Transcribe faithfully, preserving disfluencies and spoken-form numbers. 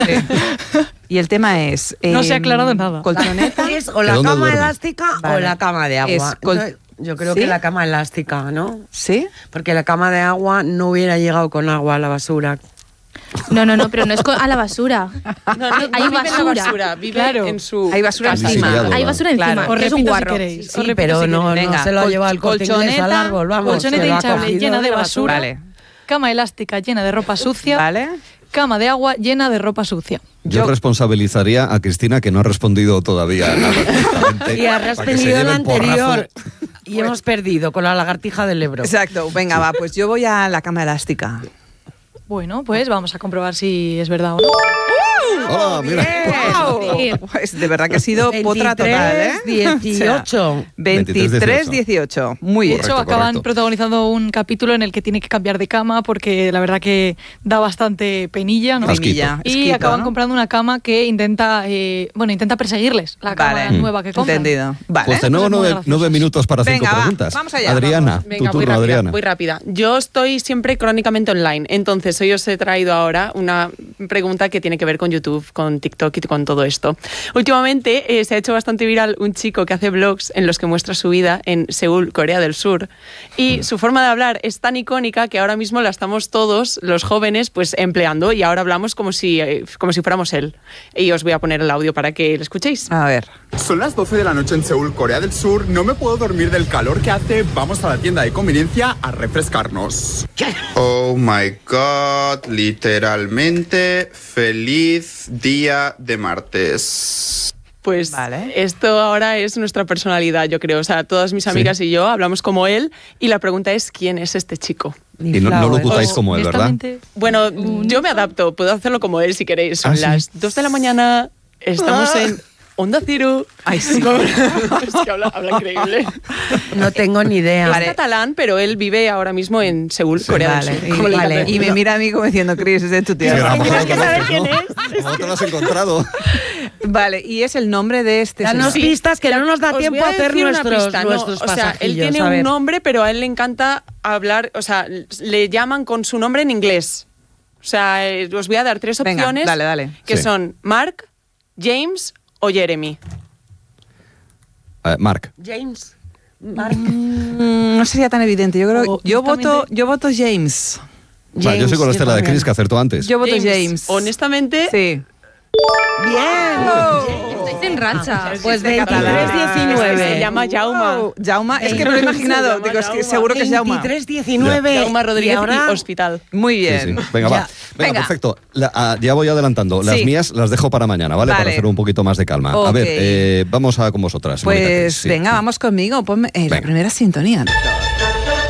Sí. Y el tema es... No eh, se ha aclarado nada. Colchoneta. Es o la cama duerme? elástica Vale. o la cama de agua. Es col- Entonces, yo creo ¿Sí? que la cama elástica, ¿no? ¿Sí? Porque la cama de agua no hubiera llegado con agua a la basura. No, no, no, pero no es co- a la basura. No, no, Hay no vive en la basura. basura, vive Claro. en su Hay basura casa. encima. Disillado, Hay va. basura encima, Claro. Os que es un repito si guarro. queréis. Os Sí, repito pero si no, queréis. no Venga, se lo ha col- llevado el Corte Inglés al colchoneta, árbol, vamos. colchoneta se lo ha hinchable cogido llena de la basura. Vale. Cama elástica llena de ropa sucia. Vale. Cama de agua llena de ropa sucia. Yo, Yo- responsabilizaría a Cristina, que no ha respondido todavía nada. directamente, Y has para que se respondido lleve la el porrazo. anterior. Y hemos perdido con la lagartija del Ebro. Exacto. Venga, va, pues yo voy a la cama elástica. Bueno, pues vamos a comprobar si es verdad o no. Hola, mira. ¡Wow! Pues de verdad que ha sido potra total, ¿eh? veintitrés, dieciocho. veintitrés, dieciocho. Muy De bien. hecho, Correcto, acaban correcto. protagonizando un capítulo en el que tiene que cambiar de cama porque la verdad que da bastante penilla, ¿no? Asquito. Primilla, Y esquito, acaban ¿no? comprando una cama que intenta, eh, bueno, intenta perseguirles, la cama Vale. nueva que compran. Entendido. Vale. Pues de nuevo Cosas muy nueve, graciosas. nueve minutos para cinco Venga, va, preguntas. vamos allá, Adriana, vamos. tu Venga, voy turno, rápida, Adriana. voy rápida. Yo estoy siempre crónicamente online, entonces hoy os he traído ahora una pregunta que tiene que ver con YouTube, con TikTok y con todo esto. Últimamente eh, se ha hecho bastante viral un chico que hace vlogs en los que muestra su vida en Seúl, Corea del Sur, y su forma de hablar es tan icónica que ahora mismo la estamos todos, los jóvenes, pues empleando, y ahora hablamos como si, eh, como si fuéramos él. Y os voy a poner el audio para que lo escuchéis. A ver. Son las doce de la noche en Seúl, Corea del Sur. No me puedo dormir del calor que hace. Vamos a la tienda de conveniencia a refrescarnos. Oh my god, literalmente feliz día de martes. Pues Vale. esto ahora es nuestra personalidad, yo creo. O sea, todas mis amigas y yo hablamos como él y la pregunta es ¿quién es este chico? Y no, no lo ocultáis O, como él, ¿verdad? honestamente, Bueno, yo me adapto, puedo hacerlo como él si queréis. Son ¿Ah, sí? las dos de la mañana, estamos en Onda Cero. Ay, sí. Es que habla, habla increíble. No tengo ni idea. Es catalán, pero él vive ahora mismo en Seúl, Corea Vale. del Sur. Y, Como le vale. encanta Y me mira a mí como diciendo, Chris, es de tu tío. Sí, a lo mejor Tienes que lo saber conoces, quién ¿no? es. A lo mejor te lo has encontrado. Vale, y es el nombre de este Danos señor. pistas que no nos da Os tiempo voy a hacer decir una nuestros, pista, no, nuestros o sea, él pasajillos, tiene a ver. un nombre, pero a él le encanta hablar, o sea, le llaman con su nombre en inglés. O sea, eh, os voy a dar tres Venga, opciones dale, dale. que Sí. son Mark, James o Jeremy. Eh, Mark. James. Mm, no sería tan evidente. Yo creo, O, yo voto, honestamente- yo voto James. Vale, yo soy con la Estela de también. Chris, que acertó antes. Yo voto James. Honestamente, Sí. Bien. Estáis en racha. Pues de catalán. veintitrés se diecinueve. llama Jauma. Wow. Jauma, es que me lo he Se imaginado. llama Digo, es que Jauma. seguro que es Jauma. veintitrés diecinueve. Jauma Rodríguez Y ahora... y Hospital. Muy Sí, bien. sí. Venga, Ya. va. Venga, Venga. perfecto. La- ah, ya voy adelantando. Las Sí. mías las dejo para mañana, ¿vale? Vale. Para hacer un poquito más de calma. A Ok. ver, eh, vamos a con vosotras. Mónica Cris, Pues sí. venga, vamos conmigo. Ponme eh, la Venga. primera sintonía.